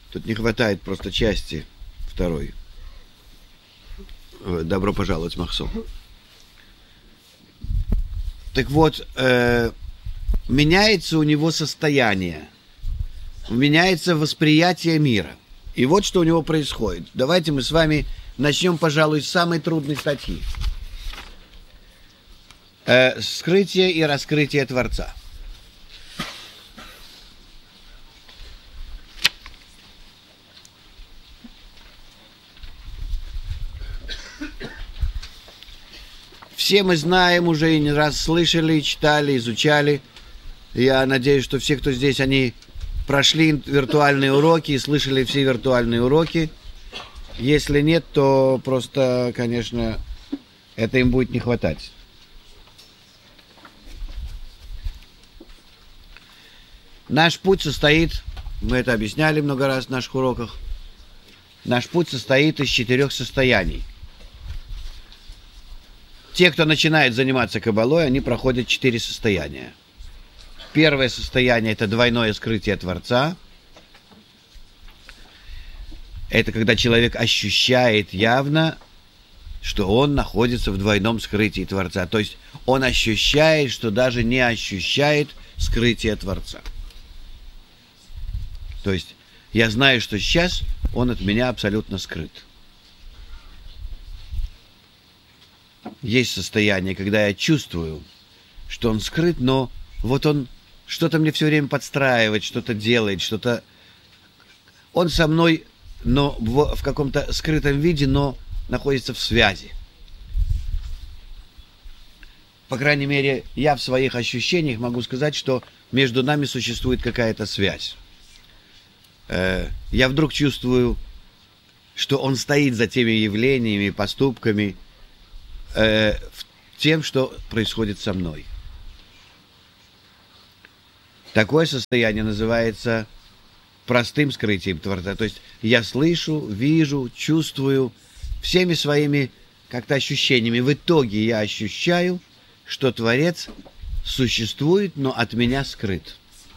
Тут не хватает просто части второй. Добро пожаловать, Махсум. Так вот, меняется у него состояние, меняется восприятие мира. И вот что у него происходит. Давайте мы с вами начнем, пожалуй, с самой трудной статьи. Скрытие и раскрытие Творца. Все мы знаем уже и не раз слышали, читали, изучали. Я надеюсь, что все, кто здесь, они прошли виртуальные уроки и слышали все виртуальные уроки. Если нет, то просто, конечно, это им будет не хватать. Наш путь состоит, мы это объясняли много раз в наших уроках, наш путь состоит из 4 состояний. Те, кто начинает заниматься каббалой, они проходят 4 состояния. Первое состояние – это двойное скрытие Творца. Это когда человек ощущает явно, что он находится в двойном скрытии Творца. То есть он ощущает, что даже не ощущает скрытие Творца. То есть я знаю, что сейчас он от меня абсолютно скрыт. Есть состояние, когда я чувствую, что он скрыт, но вот он что-то мне все время подстраивает, что-то делает, что-то... Он со мной, но в каком-то скрытом виде, но находится в связи. По крайней мере, я в своих ощущениях могу сказать, что между нами существует какая-то связь. Я вдруг чувствую, что он стоит за теми явлениями, поступками, тем, что происходит со мной. Такое состояние называется простым скрытием Творца. То есть я слышу, вижу, чувствую всеми своими как-то ощущениями. В итоге я ощущаю, что Творец существует, но от меня скрыт.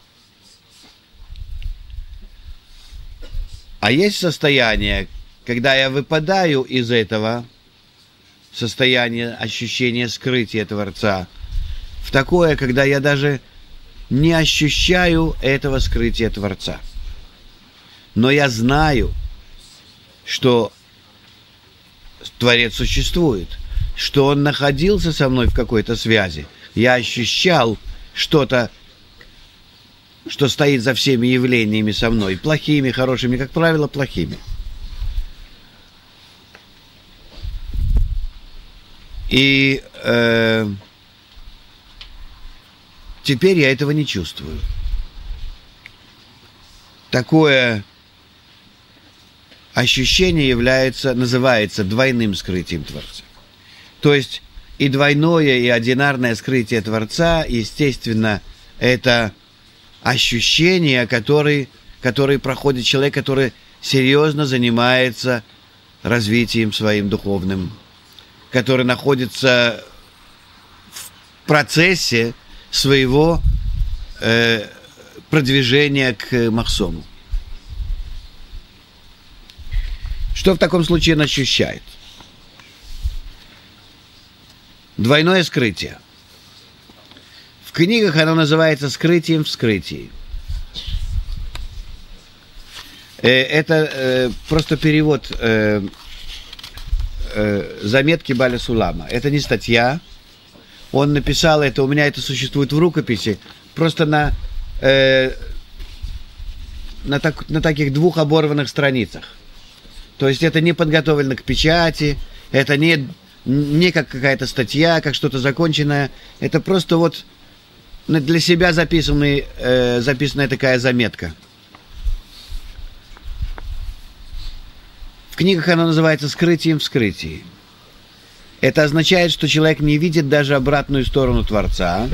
А есть состояние, когда я выпадаю из этого состояние ощущения скрытия Творца в такое, когда я даже не ощущаю этого скрытия Творца. Но я знаю, что Творец существует, что Он находился со мной в какой-то связи. Я ощущал что-то, что стоит за всеми явлениями со мной, плохими, хорошими, как правило, плохими. И теперь я этого не чувствую. Такое ощущение называется двойным скрытием Творца. То есть и двойное, и одинарное скрытие Творца, естественно, это ощущение, которое проходит человек, который серьезно занимается развитием своим духовным, который находится в процессе своего продвижения к Махсому. Что в таком случае он ощущает? Двойное скрытие. В книгах оно называется «скрытием в скрытии». Это просто перевод заметки Баля Сулама. Это не статья. Он написал это, у меня это существует в рукописи, просто на таких 2 оборванных страницах. То есть это не подготовлено к печати, это не как какая-то статья, как что-то законченное. Это просто вот для себя записанная такая заметка. В книгах она называется «скрытием в скрытии». Это означает, что человек не видит даже обратную сторону Творца.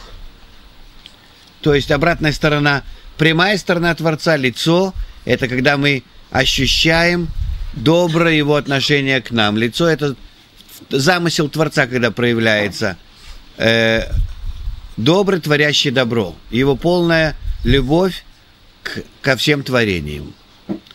То есть обратная сторона, прямая сторона Творца, лицо, это когда мы ощущаем доброе его отношение к нам. Лицо – это замысел Творца, когда проявляется. Добрый, творящий добро. Его полная любовь ко всем творениям.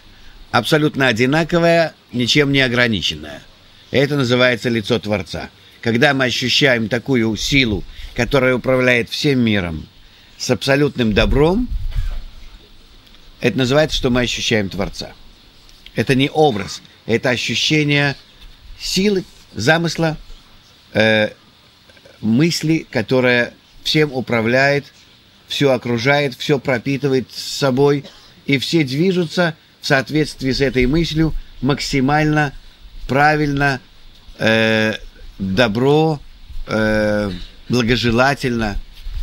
абсолютно одинаковое, ничем не ограниченное. Это называется лицо Творца. Когда мы ощущаем такую силу, которая управляет всем миром, с абсолютным добром, это называется, что мы ощущаем Творца. Это не образ, это ощущение силы, замысла, мысли, которая всем управляет, все окружает, все пропитывает собой, и все движутся в соответствии с этой мыслью максимально правильно, добро, благожелательно.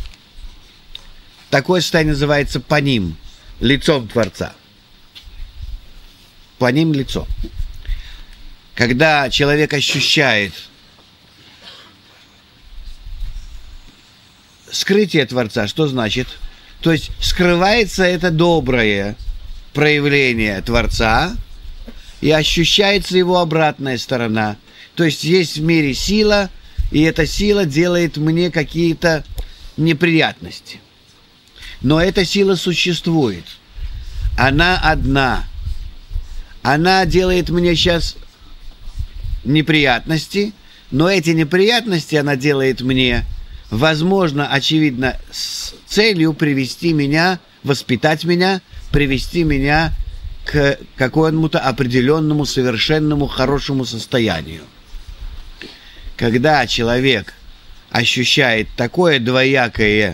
Такое состояние называется паним, лицом Творца. Паним — лицо. Когда человек ощущает скрытие Творца, что значит? То есть скрывается это доброе проявление Творца, и ощущается его обратная сторона. То есть есть в мире сила, и эта сила делает мне какие-то неприятности. Но эта сила существует. Она одна. Она делает мне сейчас неприятности, но эти неприятности она делает мне, возможно, очевидно, с целью привести меня, воспитать меня, привести меня к какому-то определенному, совершенному, хорошему состоянию. Когда человек ощущает такое двоякое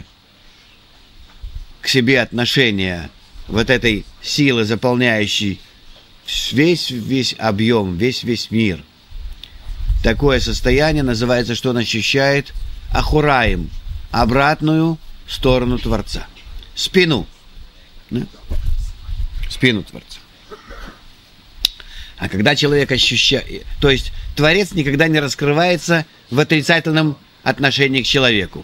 к себе отношение вот этой силы, заполняющей весь объем, весь мир, такое состояние называется, что он ощущает ахураим, обратную сторону Творца, спину, да? Спину Творца. А когда человек ощущает, то есть Творец никогда не раскрывается в отрицательном отношении к человеку.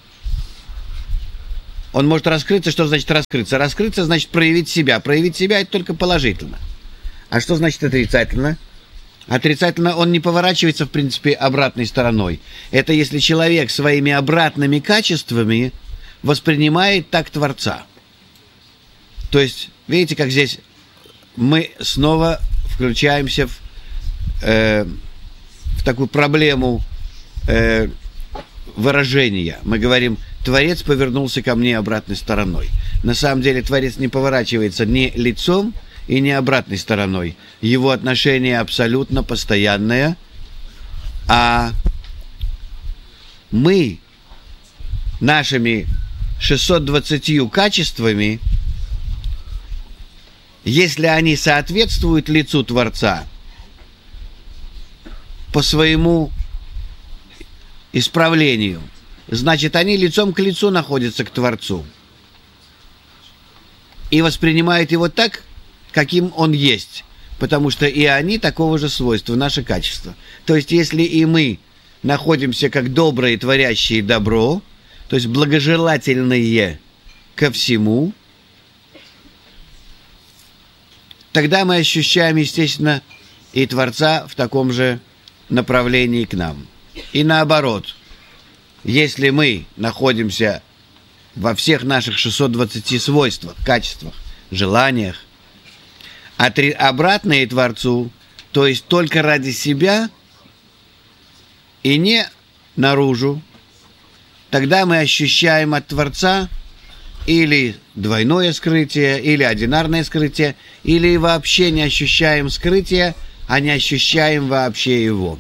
Он может раскрыться. Что значит раскрыться? Раскрыться значит проявить себя. Проявить себя — это только положительно. А что значит отрицательно? Отрицательно он не поворачивается, в принципе, обратной стороной. Это если человек своими обратными качествами воспринимает так Творца. То есть, видите, как здесь мы снова включаемся в такую проблему выражения. Мы говорим: Творец повернулся ко мне обратной стороной. На самом деле Творец не поворачивается ни лицом и не обратной стороной. Его отношение абсолютно постоянное, а мы нашими 620 качествами, если они соответствуют лицу Творца по своему исправлению, значит, они лицом к лицу находятся к Творцу и воспринимают его так, каким он есть, потому что и они такого же свойства, наше качество. То есть, если и мы находимся как добрые, творящие добро, то есть благожелательные ко всему, тогда мы ощущаем, естественно, и Творца в таком же направлении к нам. И наоборот, если мы находимся во всех наших 620 свойствах, качествах, желаниях, обратные Творцу, то есть только ради себя и не наружу, тогда мы ощущаем от Творца или двойное скрытие, или одинарное скрытие, или вообще не ощущаем скрытия, а не ощущаем вообще его.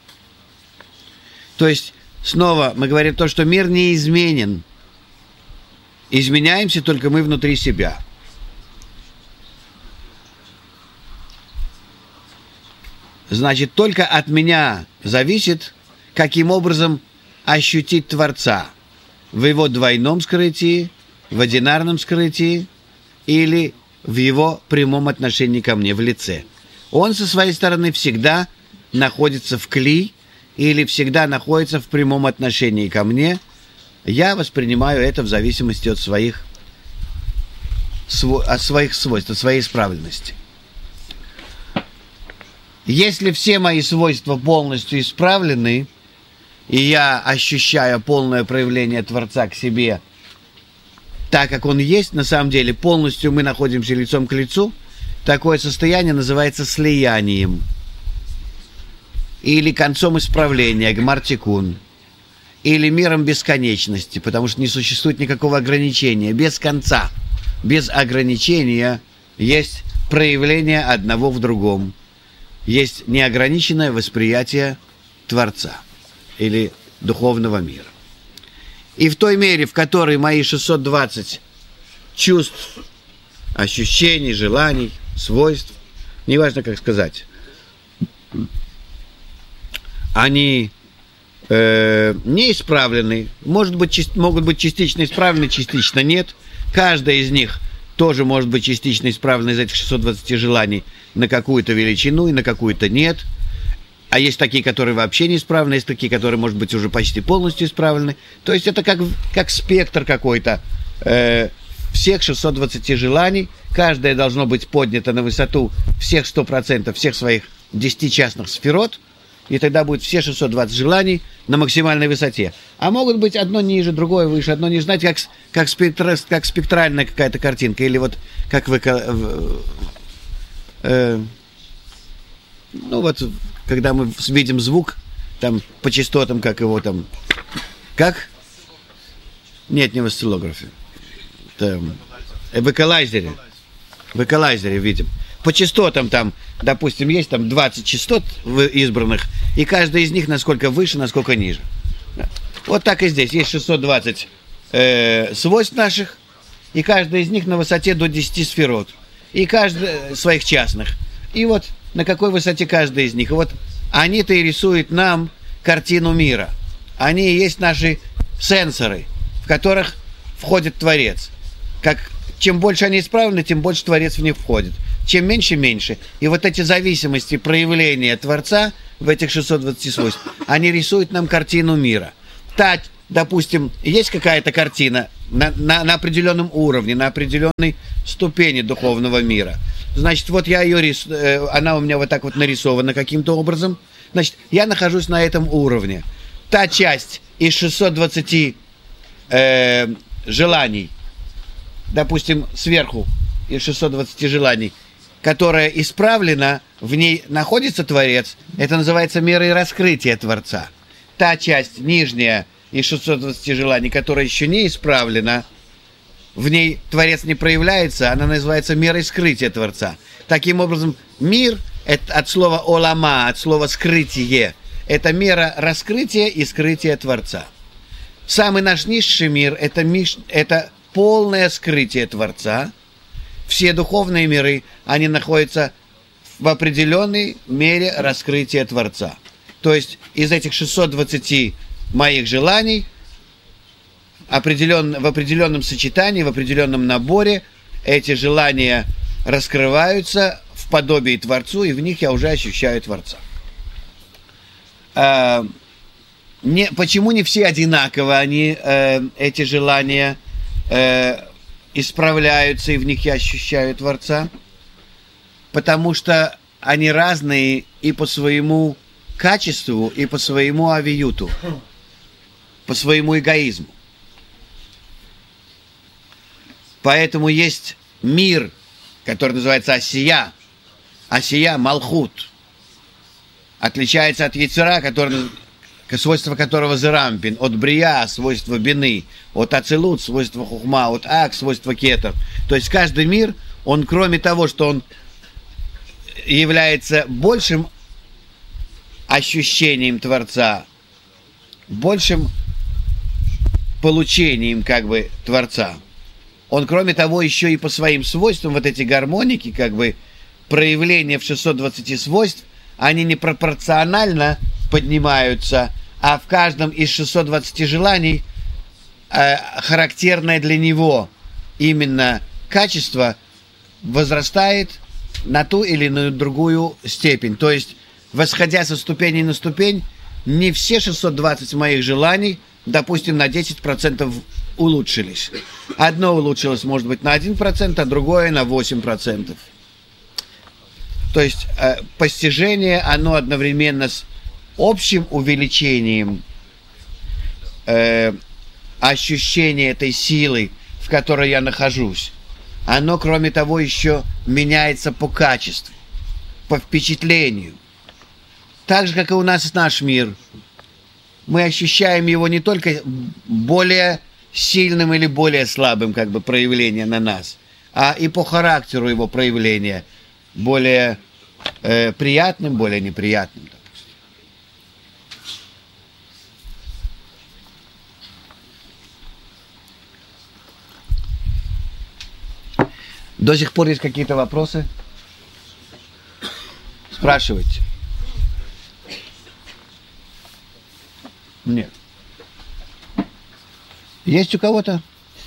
То есть, снова мы говорим то, что мир не изменен. Изменяемся только мы внутри себя. Значит, только от меня зависит, каким образом ощутить Творца. В его двойном скрытии, в одинарном скрытии или в его прямом отношении ко мне, в лице. Он со своей стороны всегда находится в кли или всегда находится в прямом отношении ко мне. Я воспринимаю это в зависимости от своих свойств, от своей исправленности. Если все мои свойства полностью исправлены, и я ощущаю полное проявление Творца к себе, так как он есть, на самом деле полностью мы находимся лицом к лицу, такое состояние называется слиянием или концом исправления, гмартикун, или миром бесконечности, потому что не существует никакого ограничения. Без конца, без ограничения есть проявление одного в другом. Есть неограниченное восприятие Творца или духовного мира. И в той мере, в которой мои 620 чувств, ощущений, желаний, свойств, неважно как сказать, они неисправлены, могут быть частично исправлены, частично нет. Каждая из них тоже может быть частично исправлена из этих 620 желаний на какую-то величину и на какую-то нет. А есть такие, которые вообще не исправлены, есть такие, которые, может быть, уже почти полностью исправлены. То есть это как спектр какой-то всех 620 желаний. Каждое должно быть поднято на высоту всех 100%, всех своих 10 частных сферот. И тогда будет все 620 желаний на максимальной высоте. А могут быть одно ниже, другое выше, одно ниже. Знаете, как спектральная какая-то картинка. Или вот как ну вот, когда мы видим звук, там, по частотам, как его там... Как? Нет, не в осциллографе. Там, в эквалайзере. В эквалайзере видим. По частотам там, допустим, есть там 20 частот избранных, и каждая из них насколько выше, насколько ниже. Вот так и здесь. Есть 620 свойств наших, и каждая из них на высоте до 10 сферот. И каждая своих частных. И вот на какой высоте каждая из них. И вот они-то и рисуют нам картину мира. Они и есть наши сенсоры, в которых входит Творец. Чем больше они исправлены, тем больше Творец в них входит. Чем меньше, меньше. И вот эти зависимости проявления Творца в этих 620 свойств, они рисуют нам картину мира. Так, допустим, есть какая-то картина на определенном уровне, на определенной ступени духовного мира. Значит, вот я ее она у меня вот так вот нарисована каким-то образом. Значит, я нахожусь на этом уровне. Та часть из 620 желаний, допустим, сверху из 620 желаний, которая исправлена, в ней находится Творец, это называется мерой раскрытия Творца. Та часть нижняя из 620 желаний, которая еще не исправлена, в ней Творец не проявляется, она называется мерой скрытия Творца. Таким образом, мир, это от слова олама, от слова скрытие, это мера раскрытия и скрытия Творца. Самый наш низший мир, это полное скрытие Творца. Все духовные миры, они находятся в определенной мере раскрытия Творца. То есть из этих 620 моих желаний в определенном сочетании, в определенном наборе эти желания раскрываются в подобии Творцу, и в них я уже ощущаю Творца. Почему не все одинаково эти желания исправляются, и в них я ощущаю Творца? Потому что они разные и по своему качеству, и по своему авиюту, по своему эгоизму. Поэтому есть мир, который называется Осия, Осия Малхут, отличается от Ецера, свойство которого Зерампин, от Брия, свойство Бины, от Ацелут, свойство Хухма, от Ак, свойство Кетер. То есть каждый мир, он кроме того, что он является большим ощущением Творца, большим получением как бы Творца, он кроме того еще и по своим свойствам, вот эти гармоники, как бы проявления в 620 свойств, они не пропорционально поднимаются, а в каждом из 620 желаний характерное для него именно качество возрастает на ту или на другую степень. То есть, восходя со ступени на ступень, не все 620 моих желаний, допустим, на 10% улучшились. Одно улучшилось, может быть, на 1%, а другое на 8%. То есть, постижение, оно одновременно с общим увеличением ощущения этой силы, в которой я нахожусь, оно, кроме того, еще меняется по качеству, по впечатлению. Так же, как и у нас наш мир. Мы ощущаем его не только более сильным или более слабым, как бы, проявление на нас, а и по характеру его проявления, более приятным, более неприятным, допустим. До сих пор есть какие-то вопросы? Спрашивайте. Нет. Есть у кого-то?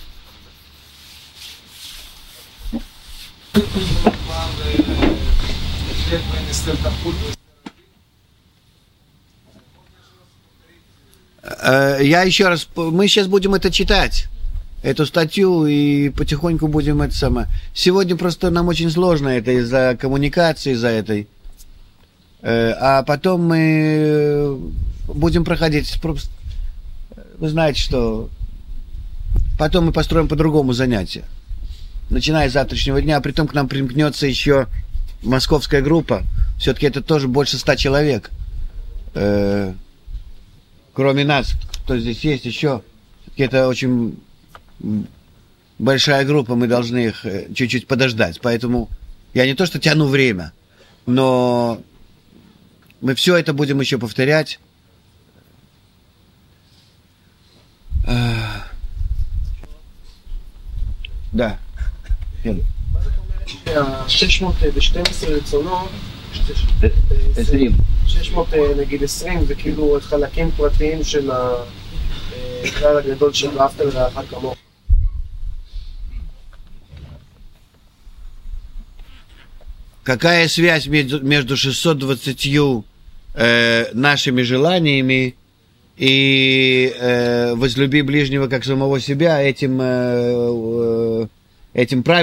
Я еще раз, мы сейчас будем это читать, эту статью, и потихоньку будем это самое. Сегодня просто нам очень сложно это из-за коммуникации, из-за этой. А потом мы будем проходить. Вы знаете, что потом мы построим по-другому занятие. Начиная с завтрашнего дня, а притом к нам примкнется еще московская группа. Все-таки это тоже больше 100 человек. Кроме нас, кто здесь есть еще. Это очень большая группа, мы должны их чуть-чуть подождать. Поэтому я не то что тяну время, но мы все это будем еще повторять. Да. 612 רצונות, 600 נגיד 20 זה כאילו חלקים פרטיים של הכלל הגדול של ואהבת לרעך כמוך. Какая связь между 620 нашими желаниями и возлюби ближнего как самого себя, этим правилом?